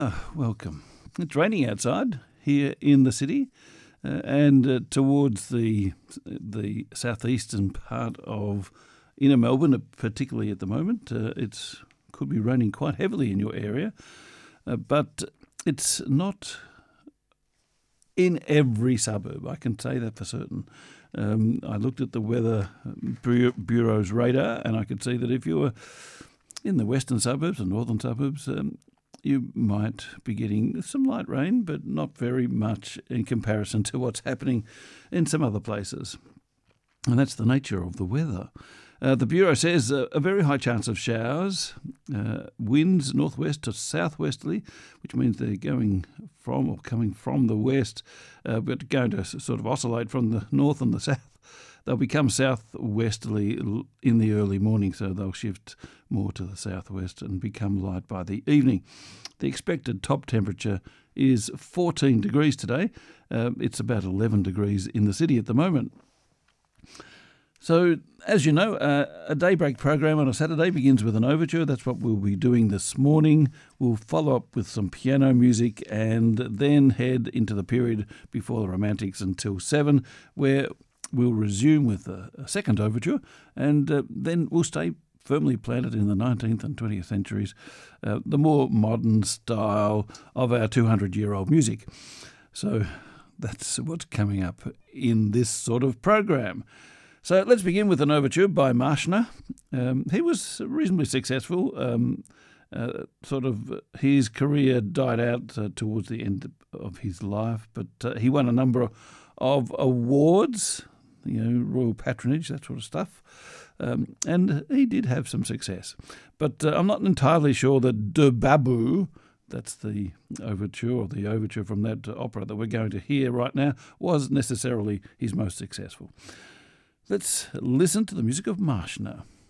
Welcome. It's raining outside here in the city, and towards the southeastern part of inner Melbourne, particularly at the moment. It could be raining quite heavily in your area, but it's not in every suburb. I can say that for certain. I looked at the Weather Bureau's radar, and I could see that if you were in the western suburbs and northern suburbs, you might be getting some light rain, but not very much in comparison to what's happening in some other places. And that's the nature of the weather. The Bureau says a very high chance of showers, winds northwest to southwesterly, which means they're going from or coming from the west, but going to sort of oscillate from the north and the south. They'll become southwesterly in the early morning, so they'll shift more to the southwest and become light by the evening. The expected top temperature is 14 degrees today. It's about 11 degrees in the city at the moment. So, as you know, a daybreak program on a Saturday begins with an overture. That's what we'll be doing this morning. We'll follow up with some piano music and then head into the period before the Romantics until 7, where we'll resume with a second overture, and then we'll stay firmly planted in the 19th and 20th centuries, the more modern style of our 200-year-old music. So that's what's coming up in this sort of program. So let's begin with an overture by Marschner. He was reasonably successful. His career died out towards the end of his life, but he won a number of awards, royal patronage, that sort of stuff. And he did have some success. But I'm not entirely sure that De Babou, that's the overture from that opera that we're going to hear right now, was necessarily his most successful. Let's listen to the music of Marschner.